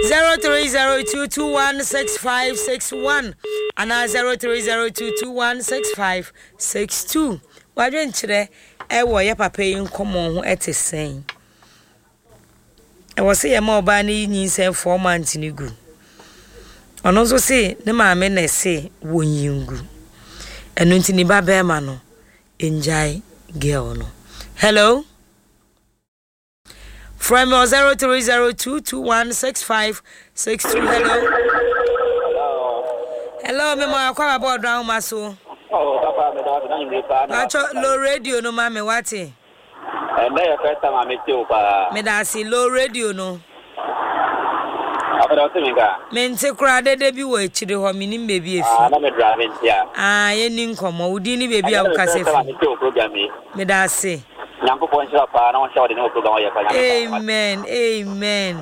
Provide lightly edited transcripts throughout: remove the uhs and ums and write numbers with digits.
0302216561 and 0302216562. Wadwen kire ewo ye papa yi nkomo ho etesen. Ewo se ye ma oba na nyinsen 4 months ni gu. Ono so se ne maame na se wonyingu. Enu nti ni baba ma no enjoy girl no. Hello. From 0302216562. Hello. Hello, me mo akwa about round maso. Oh, papa, me da na ni pa. Acho low radio no ma me wati. Na your first time I meet you pa. Me da si low radio no. Abada se minga. Me nte kura de bi wo echire ho me nim bebi efi. Na me driving here. Ye ni nkomo udi ni bebi a wo kase fi. Me da si. Nyankopon sha pa na won sha de no program ya pa. Amen. Amen.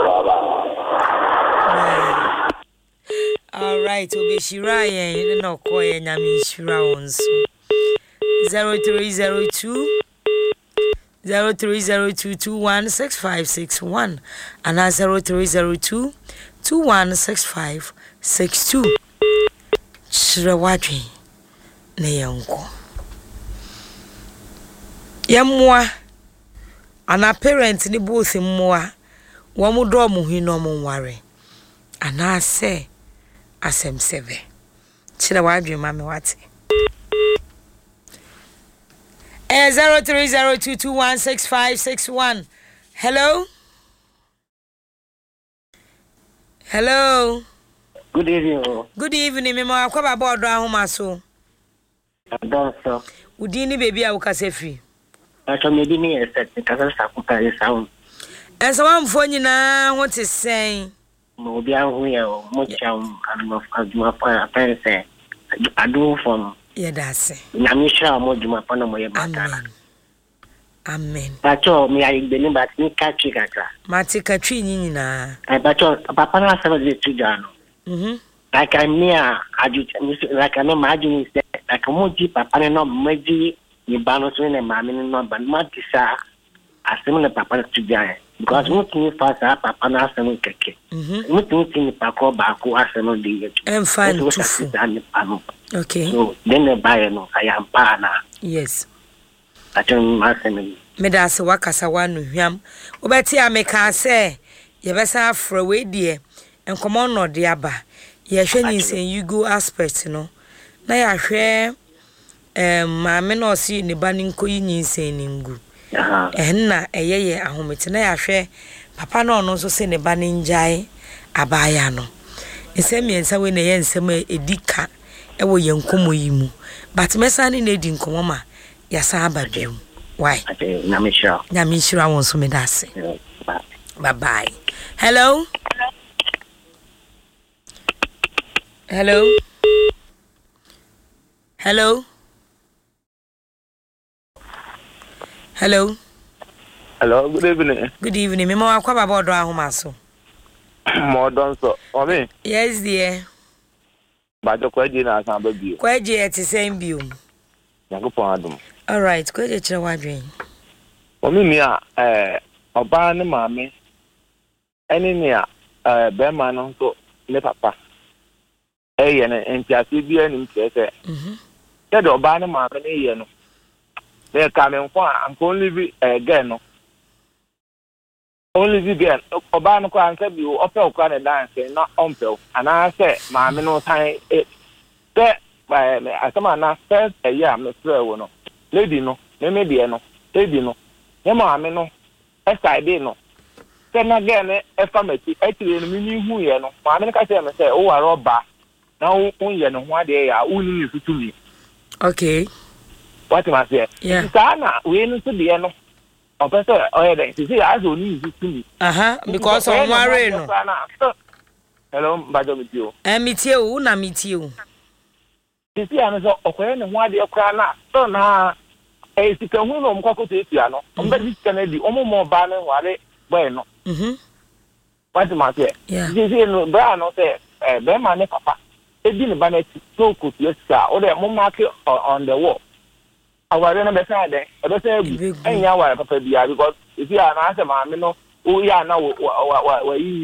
All right, obeshira yen no koye nyame shira wonso 0302216561 and 0302216562 shira wadwe ne yanko yamwa ana parent ni both mwa wo mu do mu hi no mu nware ana se asem 7 chira wadwe mame wate 0302216561. Hello. Hello. Good evening. Good evening, me ma kwa baba odo ahoma so. Don so. Udini baby a ukase free. Acho me bi ni expect kasa sakuta is sound. Enso wamfo nyina ho te sen. Mo bi ahu ye o mo cham aduma pa pense. Adu from Yedase. Na mi shira mo duma pa na mo ye batara. Amen. Bacho me ayi gbeni bat ni kachi kaka. Mati katwi nyina. Bacho papa na sabe de tujano. Like I'm near like I know imagine say like moji papa no maji ni bano so ne mama no ban matisa asem ne papa tujano because mutin fast papa na asem keke. Mutin pako ba ko asem de. I'm fine tufu. Okay. So then the buy no I am pana. Yes. I don't asem. Me da se wakasa wanu hwam. Obeti ameka se ye besa afro we die enkomo no de aba. Ye hwe nyinsen you go aspect no. Na ya hwe maame no si ne ba ni nkoyi nyinsen ni ngu. Na eyeye ahomete na ya hwe papa no no so se ne ba ni njai abaya no. Nsem yensa we ne yensem edika ewo yenkomo yi mu. But mesani na edi nkomo ma ya sa abadum. Why? Nyamishira won so me dase. Bye bye. Hello. Hello. Hello. Hello. Hello, good evening. Good evening. Me ma kwa baba odo ahoma so. Mo don so. O me? Yes dear. Ba jo kwaji na asan ba bio. Kwaji eti sen bio. Nyankopon adum. All right, kwaji chira wadwen. O me ni oba ne maame eni ni be ma no so ne papa. Ye ne entiase bia ni mtese. Ye do oba ne maame ne ye no. They come in for only be again no. Only be again. Oba no kwa anse bi o pe okwa ne dance na ompel. Ana say maame no tan e se asama na first year me frɛ wo no. Lady no, me de no. Lady no. Ye maame no side no. Se na again e family etire no mi hu ye no. Maame no ka say me say o wa roba. Na wo ye no ho ade ya uni ni futumi. Okay. What am I saying? Yeah. Sana, we need to be no. Professor, see, as only to me. Because of worry. Hello, Madam, with you. Meet you, na meet you. You see, I'm so okay, and why they cry so now, a sick and who know Coco Tiano, but this can be almost more banner while they bueno. What am I saying? Yeah. You see, Brown say, Berman, papa. It didn't ban so good, yes, sir, or the market on the wall. I was in a better day. I don't say, and you are papa, because if you are an answer, man, you know, we are now where you